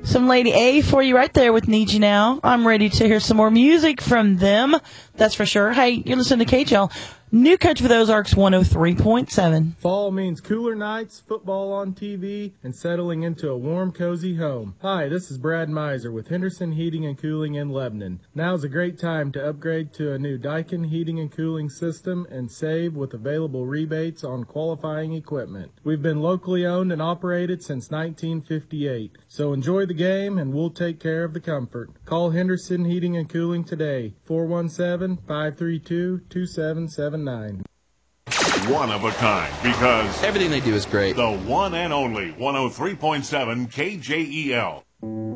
Some Lady A for you right there with Need You Now. I'm ready to hear some more music from them. That's for sure. Hey, you're listening to KHL. New Country for the Ozarks 103.7. Fall means cooler nights, football on TV, and settling into a warm, cozy home. Hi, this is Brad Miser with Henderson Heating and Cooling in Lebanon. Now's a great time to upgrade to a new Daikin heating and cooling system and save with available rebates on qualifying equipment. We've been locally owned and operated since 1958, so enjoy the game and we'll take care of the comfort. Call Henderson Heating and Cooling today, 417-532-2779. One of a kind, because everything they do is great. The one and only 103.7 KJEL.